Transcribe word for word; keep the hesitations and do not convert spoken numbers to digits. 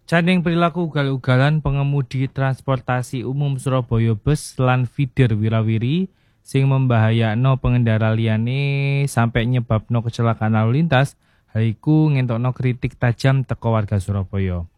Canding perilaku ugal-ugalan pengemudi transportasi umum Surabaya bus lan feeder wirawiri sing membahayakno pengendara liyane sampai nyebabno kecelakaan lalu lintas, hal iku ngentokno kritik tajam teko warga Surabaya.